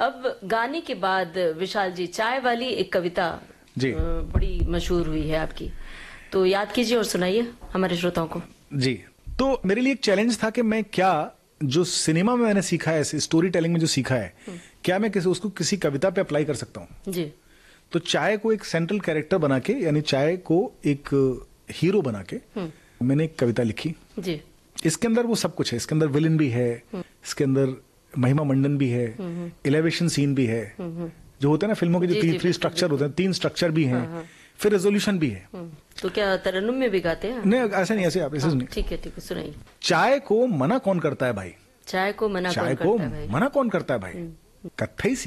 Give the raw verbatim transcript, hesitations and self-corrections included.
अब गाने के बाद विशाल जी, चाय वाली एक कविता जी अ, बड़ी मशहूर हुई है आपकी, तो याद कीजिए और सुनाइए हमारे श्रोताओं को। जी। तो मेरे लिए एक चैलेंज था कि मैं क्या जो सिनेमा में मैंने सीखा है, स्टोरी टेलिंग में जो सीखा है, क्या मैं किसी उसको किसी कविता पे अप्लाई कर सकता हूँ। जी। तो चाय को एक सेंट्रल कैरेक्टर बना के, यानी चाय को एक हीरो बना के मैंने एक कविता लिखी। जी। इसके अंदर वो सब कुछ है, इसके अंदर विलन भी है, इसके अंदर महिमा मंडन भी है, एलिवेशन सीन भी है, जो होते हैं ना फिल्मों के जो जी, तीन जी, थ्री स्ट्रक्चर होते हैं, तीन स्ट्रक्चर भी हैं, फिर रेजोल्यूशन भी है। तो क्या तरन्नुम में भी गाते हैं? नहीं, ऐसे नहीं, ऐसे आप ऐसे नहीं। ठीक है, ठीक है, सुनाइए। चाय को मना कौन करता है भाई, चाय को मना चाय कौन को करता है भाई? मना कौन करता है भाई, कत्थई